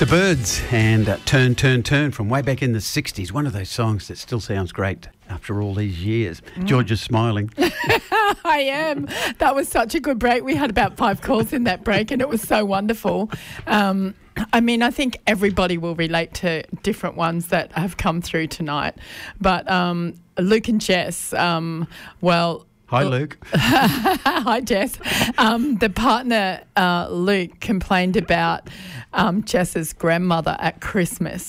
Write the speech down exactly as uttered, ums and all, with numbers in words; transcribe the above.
The Byrds and uh, Turn, Turn, Turn from way back in the sixties. One of those songs that still sounds great after all these years. Mm. George is smiling. I am. That was such a good break. We had about five calls in that break and it was so wonderful. Um, I mean, I think everybody will relate to different ones that have come through tonight. But um, Luke and Jess, um, well... Hi, Luke. Hi, Jess. Um, the partner, uh, Luke, complained about um, Jess's grandmother at Christmas.